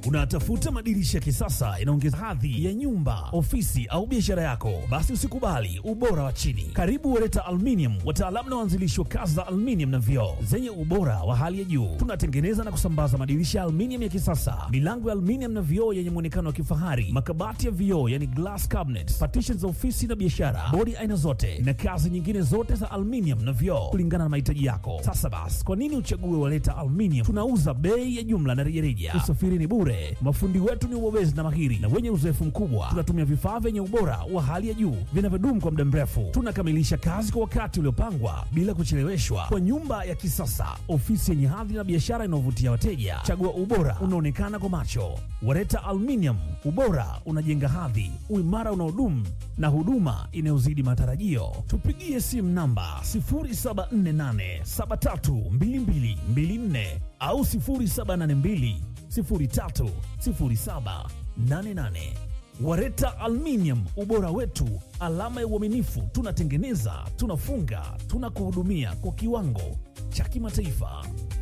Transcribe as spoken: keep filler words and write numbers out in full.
Unatafuta madirisha ya kisasa yanaongeza hadhi ya nyumba, ofisi au biashara yako? Basi usikubali ubora wa chini. Karibu Wereta Aluminium, wataalamu na waanzilishi wa kazi za aluminium na vioo zenye ubora wa hali ya juu. Tunatengeneza na kusambaza madirisha ya aluminium ya kisasa, milango ya aluminium na vioo yenye muonekano wa kifahari, makabati ya vioo yani glass cabinets, partitions za ofisi na biashara, bodi aina zote na kazi nyingine zote za aluminium na vioo kulingana na mahitaji yako. Sasa basi, kwa nini uchague Wereta Aluminium? Tunauza bei ya jumla na rejareja. Usafiri ni bure. Mafundi wetu ni wabobezi na mahiri na wenye uzoefu mkubwa. Tunatumia vifaa vyenye ubora wa hali ya juu vinavyodumu kwa muda mrefu. Tunakamilisha kazi kwa wakati uliopangwa bila kucheleweshwa. Kwa nyumba ya kisasa, ofisi yenye hadhi na biashara inayovutia wateja, chagua ubora unaonekana kwa macho. Wereta Aluminium, ubora unajenga hadhi, uimara unaodumu na huduma inayozidi matarajio. Tupigie simu namba sifuri saba nne nane saba tatu mbili mbili mbili nne au sifuri saba nane mbili sifuri tatu sifuri saba nane nane. Wereta Aluminium, ubora wetu, alama ya uaminifu. Tunatengeneza, tunafunga, tunakuhudumia kwa kiwango cha kimataifa.